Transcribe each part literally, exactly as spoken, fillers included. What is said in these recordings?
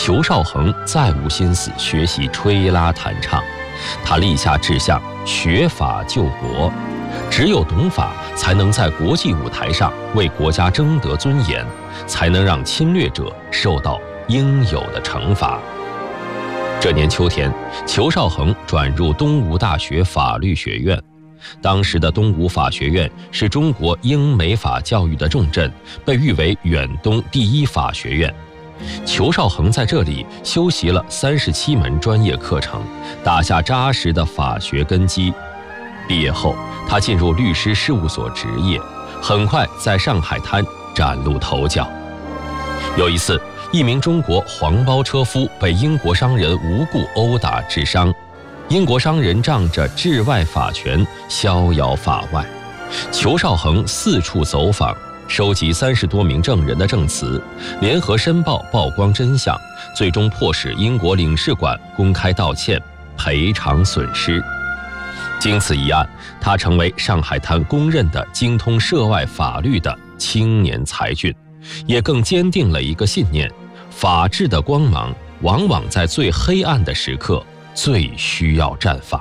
裘绍珩再无心思学习吹拉弹唱，他立下志向，学法救国。只有懂法，才能在国际舞台上为国家争得尊严，才能让侵略者受到应有的惩罚。这年秋天，裘绍珩转入东吴大学法律学院。当时的东吴法学院是中国英美法教育的重镇，被誉为远东第一法学院。裘绍珩在这里修习了三十七门专业课程，打下扎实的法学根基。毕业后，他进入律师事务所执业，很快在上海滩崭露头角。有一次，一名中国黄包车夫被英国商人无故殴打致伤，英国商人仗着治外法权逍遥法外。裘绍珩四处走访，收集三十多名证人的证词，联合申报曝光真相，最终迫使英国领事馆公开道歉，赔偿损失。经此一案，他成为上海滩公认的精通涉外法律的青年才俊，也更坚定了一个信念：法治的光芒往往在最黑暗的时刻最需要绽放。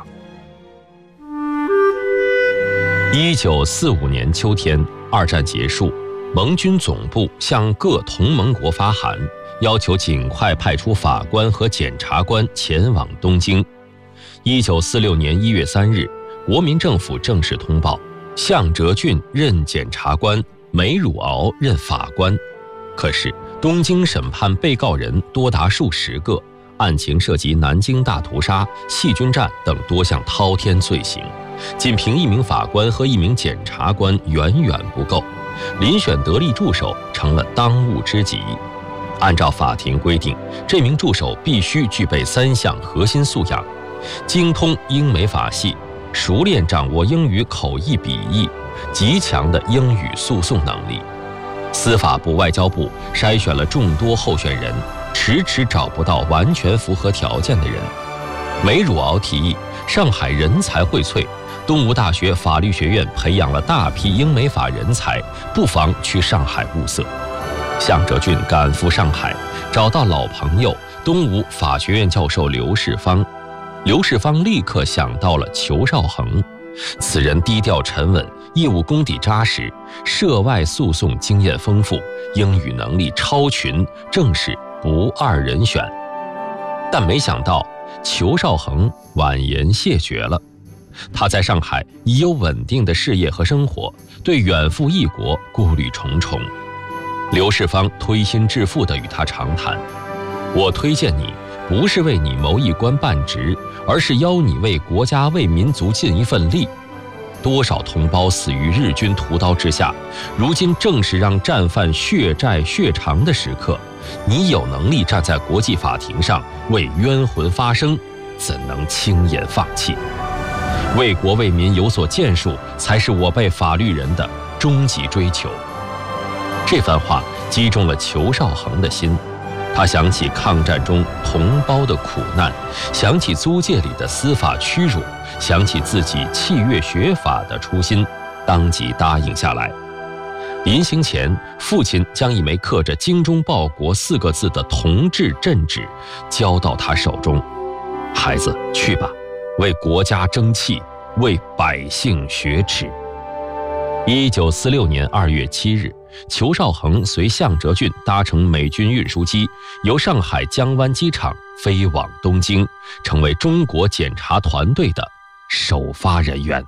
一九四五年秋天，二战结束，盟军总部向各同盟国发函，要求尽快派出法官和检察官前往东京。一九四六年一月三日，国民政府正式通报，项哲俊任检察官，梅汝敖任法官。可是东京审判被告人多达数十个，案情涉及南京大屠杀、细菌战等多项滔天罪行，仅凭一名法官和一名检察官远远不够，遴选得力助手成了当务之急。按照法庭规定，这名助手必须具备三项核心素养：精通英美法系，熟练掌握英语口译笔译，极强的英语诉讼能力。司法部、外交部筛选了众多候选人，迟迟找不到完全符合条件的人。梅汝敖提议，上海人才荟萃，东吴大学法律学院培养了大批英美法人才，不妨去上海物色。项哲俊赶赴上海，找到老朋友东吴法学院教授刘世芳。刘世芳立刻想到了裘绍珩，此人低调沉稳，业务功底扎实，涉外诉讼经验丰富，英语能力超群，正是不二人选。但没想到裘绍珩婉言谢绝了。他在上海已有稳定的事业和生活，对远赴异国顾虑重重。刘世芳推心置腹地与他长谈：我推荐你，不是为你谋一官半职，而是邀你为国家为民族尽一份力。多少同胞死于日军屠刀之下，如今正是让战犯血债血偿的时刻，你有能力站在国际法庭上为冤魂发声，怎能轻言放弃？为国为民有所建树，才是我辈法律人的终极追求。这番话击中了裘绍珩的心，他想起抗战中同胞的苦难，想起租界里的司法屈辱，想起自己弃乐学法的初心，当即答应下来。临行前，父亲将一枚刻着“精忠报国”四个字的铜制镇纸交到他手中：“孩子，去吧，为国家争气，为百姓雪耻。”一九四六年二月七日，裘绍珩随项哲俊搭乘美军运输机，由上海江湾机场飞往东京，成为中国检察团队的首发人员。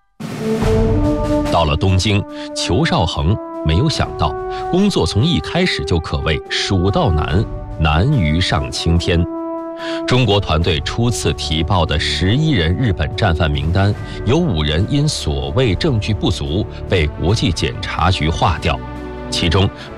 到了东京，裘绍珩没有想到，工作从一开始就可谓蜀道难，难于上青天。中国团队初次提报的十一人日本战犯名单，有五人因所谓证据不足被国际检察局划掉，其中